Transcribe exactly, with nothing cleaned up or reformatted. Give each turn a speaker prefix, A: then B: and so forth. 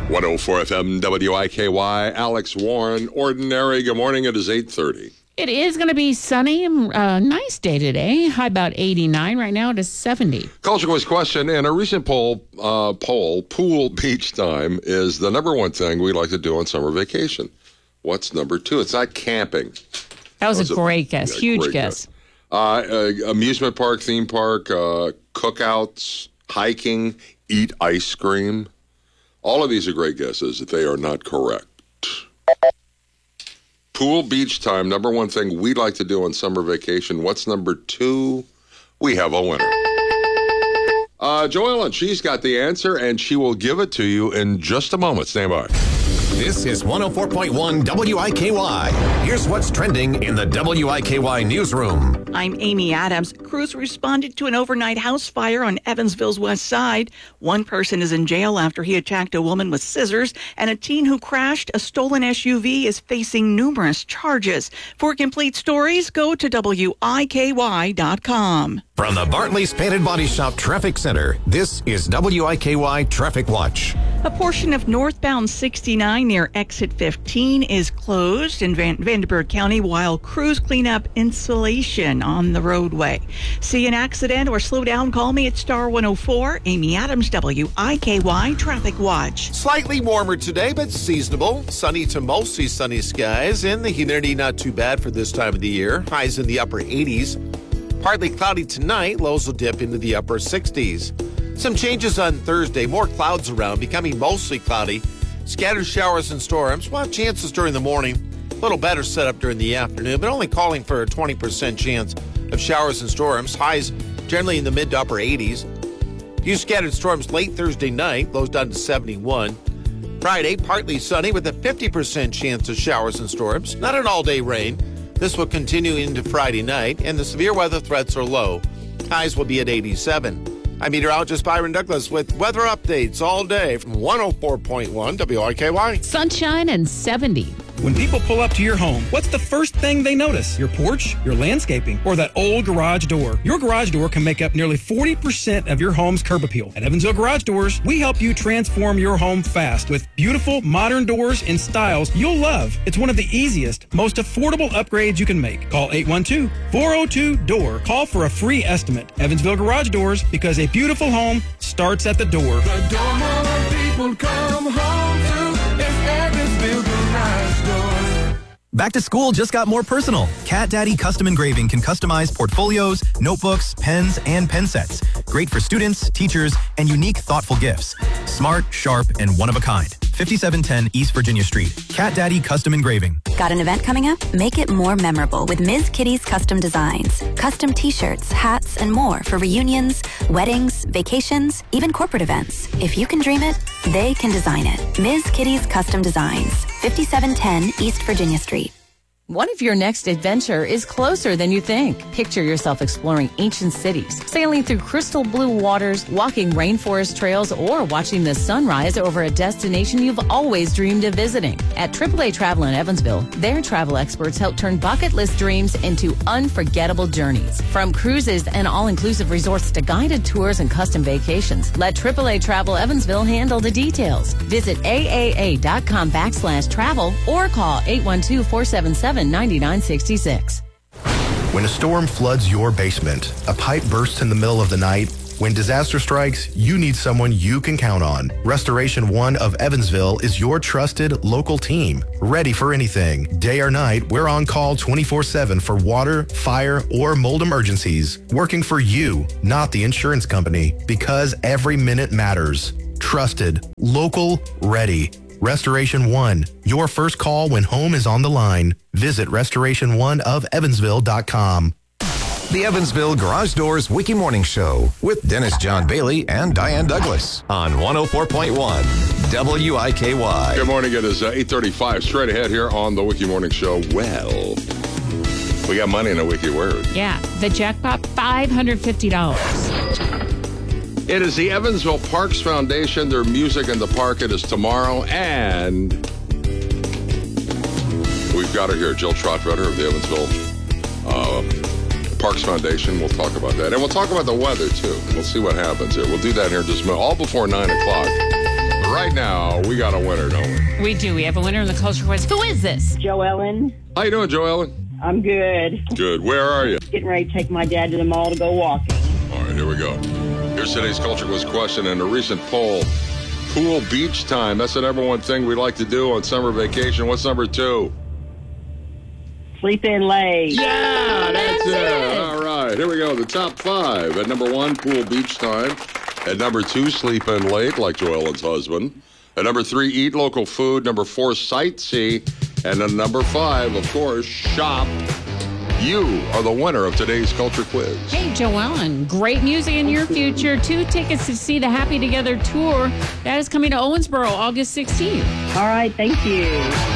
A: one oh four F M W I K Y, Alex Warren, Ordinary. Good morning. It is eight thirty.
B: It is going to be sunny and uh, nice day today. High about eighty-nine. Right now it is seventy.
A: Culture Quiz question. In a recent poll, uh, poll, pool beach time is the number one thing we like to do on summer vacation. What's number two? It's not camping.
B: That was,
A: that was
B: a great a, guess. Yeah, Huge great guess. guess.
A: Uh, uh, amusement park, theme park, uh, cookouts, hiking, eat ice cream. All of these are great guesses. They are not correct. Pool beach time, number one thing we like to do on summer vacation. What's number two? We have a winner. Uh, Joellen, she's got the answer, and she will give it to you in just a moment. Stand by.
C: This is one oh four point one W I K Y. Here's what's trending in the W I K Y newsroom.
D: I'm Amy Adams. Crews responded to an overnight house fire on Evansville's west side. One person is in jail after he attacked a woman with scissors, and a teen who crashed a stolen S U V is facing numerous charges. For complete stories, go to W I K Y dot com.
C: From the Bartley's Painted Body Shop Traffic Center, this is W I K Y Traffic Watch.
D: A portion of northbound sixty-nine near exit fifteen is closed in Van- Vanderburgh County while crews clean up insulation on the roadway. See an accident or slow down, call me at star one oh four. Amy Adams, W I K Y Traffic Watch.
E: Slightly warmer today, but seasonable. Sunny to mostly sunny skies, and the humidity not too bad for this time of the year. Highs in the upper eighties. Partly cloudy tonight, lows will dip into the upper sixties. Some changes on Thursday, more clouds around, becoming mostly cloudy. Scattered showers and storms, we'll have chances during the morning. A little better setup during the afternoon, but only calling for a twenty percent chance of showers and storms. Highs generally in the mid to upper eighties. Few scattered storms late Thursday night, lows down to seventy-one. Friday, partly sunny with a fifty percent chance of showers and storms. Not an all-day rain. This will continue into Friday night, and the severe weather threats are low. Highs will be at eighty-seven. I'm meteorologist Byron Douglas with weather updates all day from one oh four point one W I K Y.
B: Sunshine and seventy.
F: When people pull up to your home, what's the first thing they notice? Your porch, your landscaping, or that old garage door? Your garage door can make up nearly forty percent of your home's curb appeal. At Evansville Garage Doors, we help you transform your home fast with beautiful modern doors in styles you'll love. It's one of the easiest, most affordable upgrades you can make. Call eight one two, four oh two, D O O R. Call for a free estimate. Evansville Garage Doors, because a beautiful home starts at the door.
G: The door more people come home to is Evansville Garage Doors.
H: Back to school just got more personal. Cat Daddy Custom Engraving can customize portfolios, notebooks, pens, and pen sets. Great for students, teachers, and unique, thoughtful gifts. Smart, sharp, and one of a kind. fifty-seven ten East Virginia Street. Cat Daddy Custom Engraving.
I: Got an event coming up? Make it more memorable with Miz Kitty's Custom Designs. Custom t-shirts, hats, and more for reunions, weddings, vacations, even corporate events. If you can dream it, they can design it. Miz Kitty's Custom Designs. fifty-seven ten East Virginia Street.
J: What if your next adventure is closer than you think? Picture yourself exploring ancient cities, sailing through crystal blue waters, walking rainforest trails, or watching the sunrise over a destination you've always dreamed of visiting. At triple A Travel in Evansville, their travel experts help turn bucket list dreams into unforgettable journeys. From cruises and all-inclusive resorts to guided tours and custom vacations, let triple A Travel Evansville handle the details. Visit A A A dot com backslash travel or call eight one two, four seven seven, nine nine six six.
K: When a storm floods your basement, a pipe bursts in the middle of the night, when disaster strikes, you need someone you can count on. Restoration One of Evansville is your trusted local team. Ready for anything. Day or night, we're on call twenty-four seven for water, fire, or mold emergencies. Working for you, not the insurance company, because every minute matters. Trusted, local, ready. Restoration One, your first call when home is on the line. Visit restoration one of evansville dot com.
C: The Evansville Garage Doors Wiki Morning Show with Dennis John Bailey and Diane Douglas on one oh four point one W I K Y.
A: Good morning. It is uh, eight thirty-five. Straight ahead here on the Wiki Morning Show. Well, we got money in the Wiki word.
B: Yeah, the jackpot, five hundred fifty dollars.
A: It is the Evansville Parks Foundation. Their music in the park. It is tomorrow, and we've got her here, Jill Trotvetter of the Evansville uh, Parks Foundation. We'll talk about that, and we'll talk about the weather too. We'll see what happens here. We'll do that here in just a minute, all before nine o'clock. Right now, we got a winner, don't we?
B: We do. We have a winner in the culture quiz. Who is this?
L: Joellen.
A: How you doing, Joellen?
L: I'm good.
A: Good. Where are you?
L: Getting ready to take my dad to the mall to go walking.
A: All right, here we go. Here's today's culture quiz question. In a recent poll, pool beach time. That's the number one thing we like to do on summer vacation. What's number two?
L: Sleep in late.
A: Yeah, that's, that's it. it. All right, here we go. The top five. At number one, pool beach time. At number two, sleep in late, like Joellen's husband. At number three, eat local food. Number four, sightsee. And at number five, of course, shop. You are the winner of today's culture quiz.
B: Hey, Joellen, great music in your future. Two tickets to see the Happy Together tour. That is coming to Owensboro August sixteenth.
L: All right, thank you.